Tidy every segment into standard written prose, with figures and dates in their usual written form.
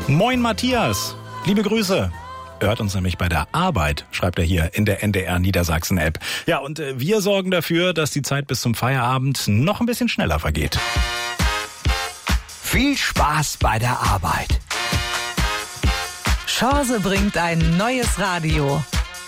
Moin Matthias, liebe Grüße. Er hört uns nämlich bei der Arbeit, schreibt er hier in der NDR Niedersachsen App. Ja, und wir sorgen dafür, dass die Zeit bis zum Feierabend noch ein bisschen schneller vergeht. Viel Spaß bei der Arbeit. Chance bringt ein neues Radio.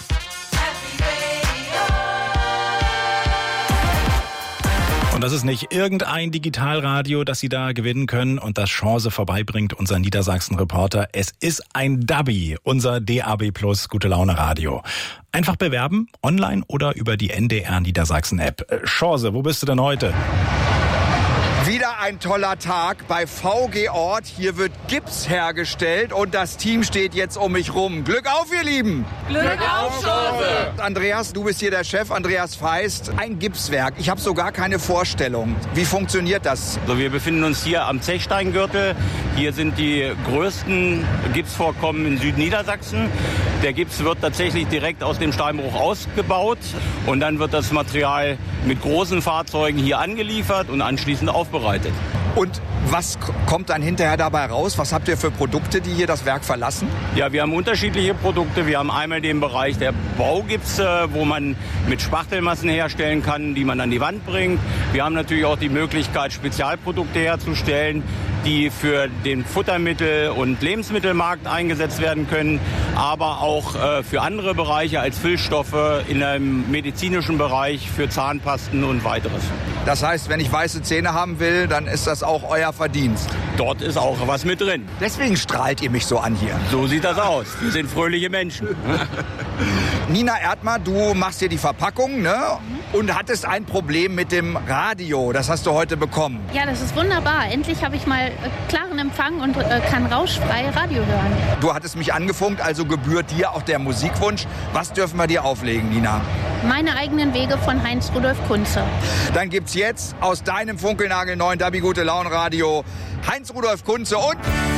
Und das ist nicht irgendein Digitalradio, das Sie da gewinnen können und das Chance vorbeibringt, unser Niedersachsen-Reporter. Es ist ein DABI, unser DAB Plus Gute Laune Radio. Einfach bewerben, online oder über die NDR Niedersachsen App. Chance, wo bist du denn heute? Wieder ein toller Tag bei VG Ort. Hier wird Gips hergestellt und das Team steht jetzt um mich rum. Glück auf, ihr Lieben! Glück auf, Chance! Andreas, du bist hier der Chef, Andreas Feist. Ein Gipswerk. Ich habe so gar keine Vorstellung. Wie funktioniert das? Also wir befinden uns hier am Zechsteingürtel. Hier sind die größten Gipsvorkommen in Südniedersachsen. Der Gips wird tatsächlich direkt aus dem Steinbruch ausgebaut und dann wird das Material mit großen Fahrzeugen hier angeliefert und anschließend aufbereitet. Und was kommt dann hinterher dabei raus? Was habt ihr für Produkte, die hier das Werk verlassen? Ja, wir haben unterschiedliche Produkte. Wir haben einmal den Bereich der Baugipse, wo man mit Spachtelmassen herstellen kann, die man an die Wand bringt. Wir haben natürlich auch die Möglichkeit, Spezialprodukte herzustellen, die für den Futtermittel- und Lebensmittelmarkt eingesetzt werden können, aber auch für andere Bereiche als Füllstoffe in einem medizinischen Bereich für Zahnpasten und weiteres. Das heißt, wenn ich weiße Zähne haben will, dann ist das auch euer Verdienst. Dort ist auch was mit drin. Deswegen strahlt ihr mich so an hier. So sieht das aus. Wir sind fröhliche Menschen. Nina Erdmann, du machst hier die Verpackung, ne? Und hattest ein Problem mit dem Radio. Das hast du heute bekommen. Ja, das ist wunderbar. Endlich habe ich mal klaren Empfang und kann rauschfrei Radio hören. Du hattest mich angefunkt, also gebührt dir auch der Musikwunsch. Was dürfen wir dir auflegen, Nina? Meine eigenen Wege von Heinz-Rudolf Kunze. Dann gibt's jetzt aus deinem funkelnagelneuen DABI Gute Laune Radio Heinz-Rudolf Kunze und...